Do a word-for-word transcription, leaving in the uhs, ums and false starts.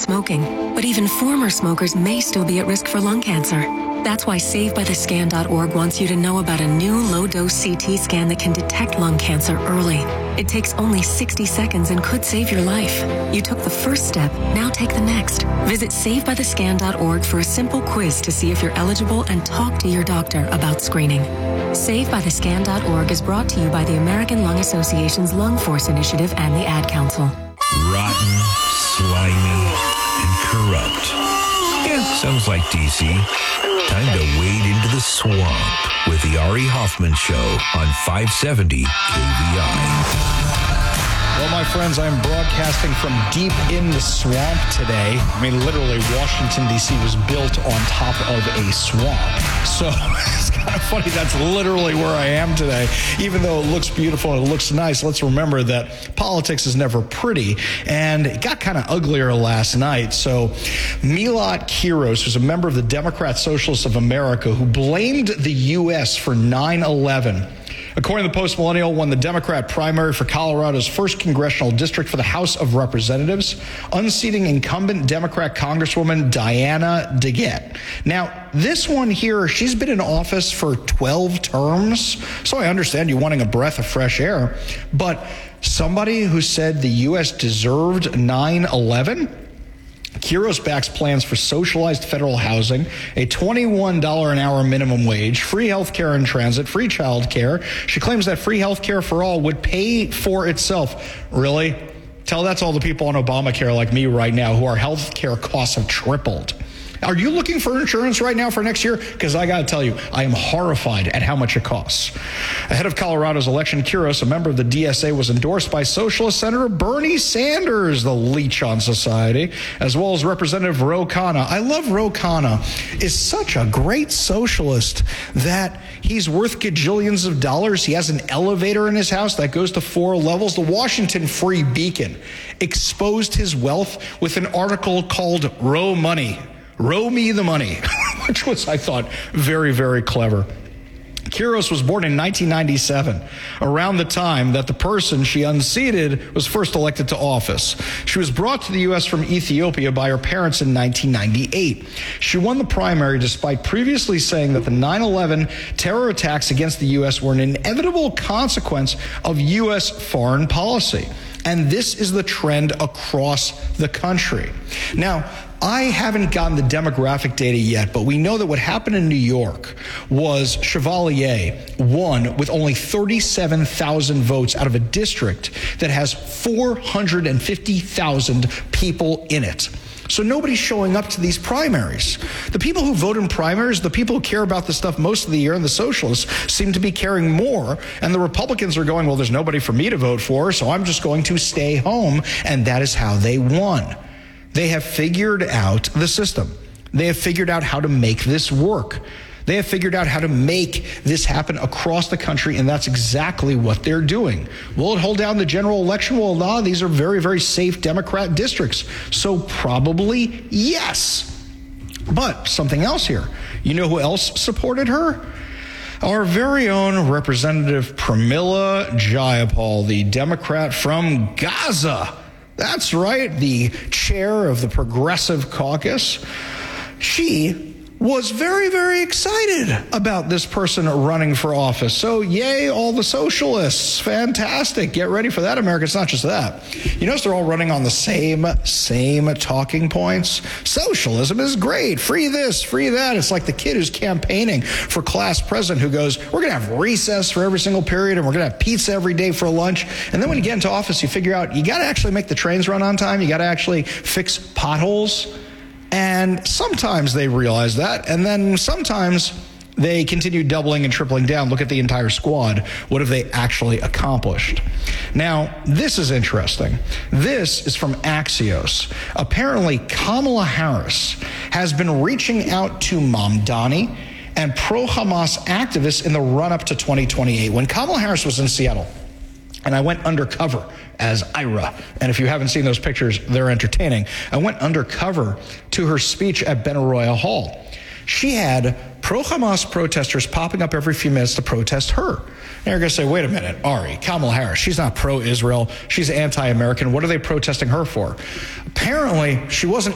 smoking, but even former smokers may still be at risk for lung cancer. That's why save by the scan dot org wants you to know about a new low-dose C T scan that can detect lung cancer early. It takes only sixty seconds and could save your life. You took the first step, now take the next. Visit save by the scan dot org for a simple quiz to see if you're eligible and talk to your doctor about screening. save by the scan dot org is brought to you by the American Lung Association's Lung Force Initiative and the Ad Council. Rotten, slimy, and corrupt. Yeah, sounds like D C. Time to wade into the swamp with the Ari Hoffman Show on five seventy K V I. Well, my friends, I'm broadcasting from deep in the swamp today. I mean, literally, Washington, D C was built on top of a swamp. So it's kind of funny. That's literally where I am today. Even though it looks beautiful and it looks nice, let's remember that politics is never pretty. And it got kind of uglier last night. So Milot Kiros, who's a member of the Democrat Socialists of America, who blamed the U S for nine eleven, according to the Post Millennial, won the Democrat primary for Colorado's first congressional district for the House of Representatives, unseating incumbent Democrat Congresswoman Diana DeGette. Now, this one here, she's been in office for twelve terms, so I understand you wanting a breath of fresh air, but somebody who said the U S deserved nine eleven? Kiros backs plans for socialized federal housing, a twenty-one dollars an hour minimum wage, free health care in transit, free child care. She claims that free health care for all would pay for itself. Really? Tell that to all the people on Obamacare like me right now who our health care costs have tripled. Are you looking for insurance right now for next year? Because I got to tell you, I am horrified at how much it costs. Ahead of Colorado's election, Kiros, a member of the D S A, was endorsed by Socialist Senator Bernie Sanders, the leech on society, as well as Representative Ro Khanna. I love Ro Khanna. Is such a great socialist that he's worth gajillions of dollars. He has an elevator in his house that goes to four levels. The Washington Free Beacon exposed his wealth with an article called Ro Money. Row me the money, which was, I thought, very, very clever. Kiros was born in nineteen ninety-seven, around the time that the person she unseated was first elected to office. She was brought to the U S from Ethiopia by her parents in nineteen ninety-eight. She won the primary despite previously saying that the nine eleven terror attacks against the U S were an inevitable consequence of U S foreign policy. And this is the trend across the country. Now, I haven't gotten the demographic data yet, but we know that what happened in New York was Chevalier won with only thirty-seven thousand votes out of a district that has four hundred fifty thousand people in it. So nobody's showing up to these primaries. The people who vote in primaries, the people who care about this stuff most of the year, and the socialists seem to be caring more. And the Republicans are going, well, there's nobody for me to vote for, so I'm just going to stay home. And that is how they won. They have figured out the system. They have figured out how to make this work. They have figured out how to make this happen across the country, and that's exactly what they're doing. Will it hold down the general election? Well, no, these are very, very safe Democrat districts. So probably yes. But something else here. You know who else supported her? Our very own Representative Pramila Jayapal, the Democrat from Gaza. That's right, the chair of the Progressive Caucus. She was very, very excited about this person running for office. So yay, all the socialists. Fantastic. Get ready for that, America. It's not just that. You notice they're all running on the same, same talking points. Socialism is great. Free this, free that. It's like the kid who's campaigning for class president who goes, we're going to have recess for every single period and we're going to have pizza every day for lunch. And then when you get into office, you figure out you got to actually make the trains run on time. You got to actually fix potholes. And sometimes they realize that, and then sometimes they continue doubling and tripling down. Look at the entire squad. What have they actually accomplished? Now, this is interesting. This is from Axios. Apparently, Kamala Harris has been reaching out to Mamdani and pro-Hamas activists in the run-up to twenty twenty-eight. When Kamala Harris was in Seattle, and I went undercover as Ira. And if you haven't seen those pictures, they're entertaining. I went undercover to her speech at Benaroya Hall. She had pro-Hamas protesters popping up every few minutes to protest her. And you're going to say, wait a minute, Ari, Kamala Harris, she's not pro-Israel. She's anti-American. What are they protesting her for? Apparently, she wasn't